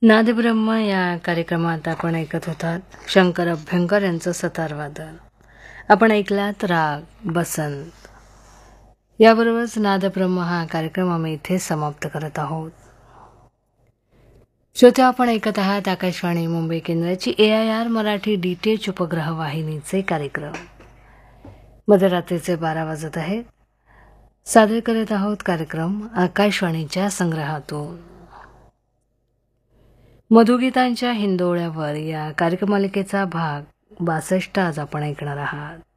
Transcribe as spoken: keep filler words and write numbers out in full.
नादब्रह्म या कार्यक्रमात आपण ऐकत होतात शंकर अभ्यंकर यांचं सतारवादन. आपण ऐकलात राग बसंत. याबरोबरच नादब्रह्म हा कार्यक्रम आम्ही इथे समाप्त करत आहोत. श्रोते, आपण ऐकत आहात आकाशवाणी मुंबई केंद्राची ए I R Marathi D T H उपग्रह वाहिनीचे कार्यक्रम. मध्यरात्रीचे बारा वाजत आहेत. सादर करत आहोत कार्यक्रम आकाशवाणीच्या संग्रहातून. मधुगीतांच्या हिंदोळ्यावर या कार्यक्रमालिकेचा भाग बासष्ट आज आपण ऐकणार आहात.